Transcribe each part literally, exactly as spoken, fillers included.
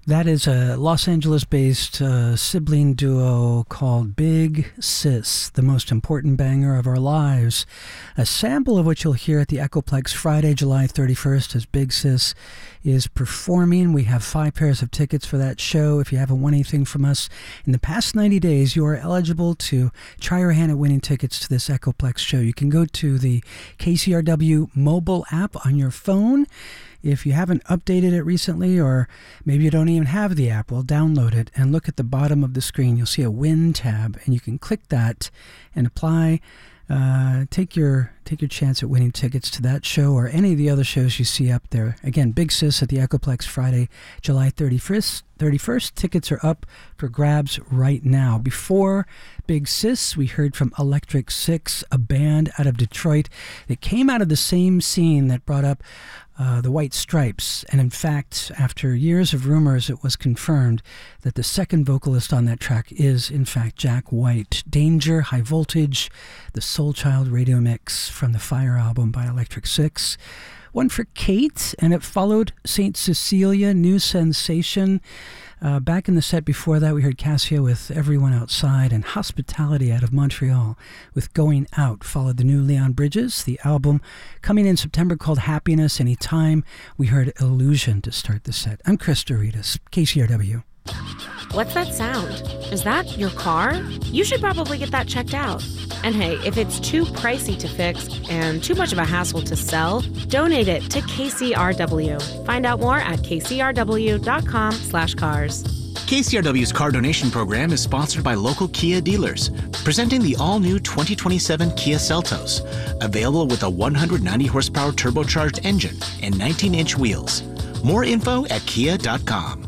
That is a Los Angeles-based uh, sibling duo called Big Sis, the most important banger of our lives. A sample of which you'll hear at the Echoplex Friday, July thirty-first, as Big Sis is performing. We have five pairs of tickets for that show. If you haven't won anything from us in the past ninety days, you are eligible to try your hand at winning tickets to this Echoplex show. You can go to the K C R W mobile app on your phone. If you haven't updated it recently, or maybe you don't even have the app, well, download it and look at the bottom of the screen. You'll see a Win tab, and you can click that and apply. Uh, take your take your chance at winning tickets to that show or any of the other shows you see up there. Again, Big Sis at the Echoplex Friday, July thirty-first. thirty-first. Tickets are up for grabs right now. Before Big Sis, we heard from Electric Six, a band out of Detroit that came out of the same scene that brought up uh, the White Stripes. And in fact, after years of rumors, it was confirmed that the second vocalist on that track is, in fact, Jack White. Danger, High Voltage, the Soul Child radio mix from the Fire album by Electric Six. One for Kate, and it followed Saint Cecilia, New Sensation. Uh, back in the set before that, we heard Cassia with Everyone Outside, and Hospitality out of Montreal with Going Out. Followed the new Leon Bridges, the album coming in September called Happiness Anytime. We heard Illusion to start the set. I'm Chris Doritas, K C R W. What's that sound? Is that your car? You should probably get that checked out. And hey, if it's too pricey to fix and too much of a hassle to sell, donate it to K C R W. Find out more at k c r w dot com slash cars. K C R W's car donation program is sponsored by local Kia dealers, presenting the all-new twenty twenty-seven Kia Seltos, available with a one hundred ninety horsepower turbocharged engine and nineteen inch wheels. More info at kia dot com.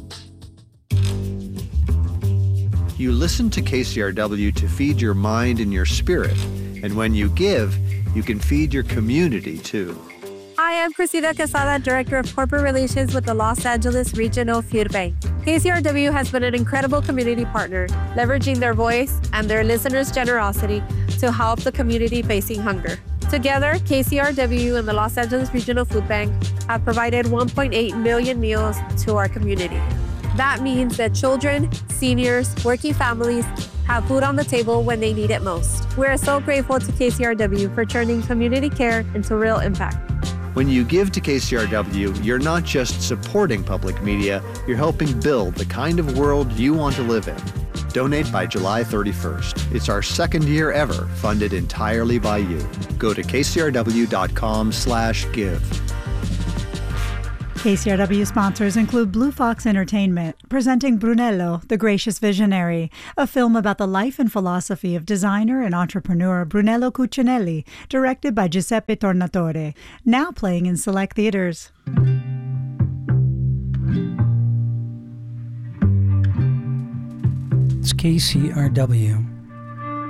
You listen to K C R W to feed your mind and your spirit. And when you give, you can feed your community too. Hi, I'm Cristina Quesada, Director of Corporate Relations with the Los Angeles Regional Food Bank. K C R W has been an incredible community partner, leveraging their voice and their listeners' generosity to help the community facing hunger. Together, K C R W and the Los Angeles Regional Food Bank have provided one point eight million meals to our community. That means that children, seniors, working families have food on the table when they need it most. We're so grateful to K C R W for turning community care into real impact. When you give to K C R W, you're not just supporting public media, you're helping build the kind of world you want to live in. Donate by July thirty-first. It's our second year ever funded entirely by you. Go to k c r w dot com slash give. K C R W sponsors include Blue Fox Entertainment, presenting Brunello, the Gracious Visionary, a film about the life and philosophy of designer and entrepreneur Brunello Cucinelli, directed by Giuseppe Tornatore, now playing in select theaters. It's K C R W.